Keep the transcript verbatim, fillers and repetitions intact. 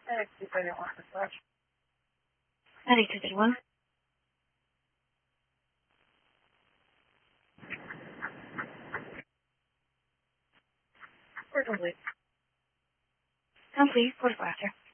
Let's see if I don't want to flash. ninety-two thirty-one. Or complete. Complete. Quarter after.